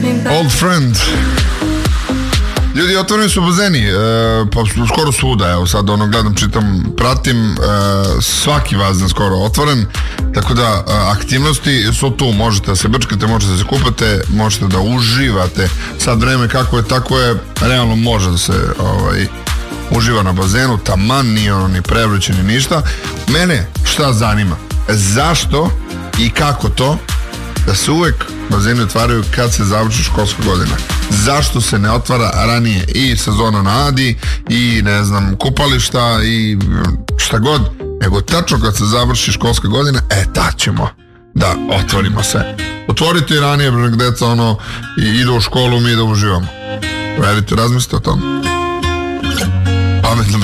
Old Friend. Ljudi, otvoreni su bazeni, pa skoro svuda, evo sad gledam, čitam, pratim, svaki bazen skoro otvoren, tako da aktivnosti su tu, možete da se brčkate, možete da se kupate, možete da uživate, sad vreme kako je, tako je, realno može da se uživa na bazenu, taman, nije ono ni prevruće ni ništa. Mene šta zanima, zašto i kako to da se uvek bazeni otvaraju kad se završi školska godina? Zašto se ne otvara ranije i sezona na Adi i ne znam kupališta i šta god, nego tačno kad se završi školska godina, tad ćemo da otvorimo sve. Otvorite i ranije, deca idu u školu, mi da uživamo. Verite, razmislite o tom.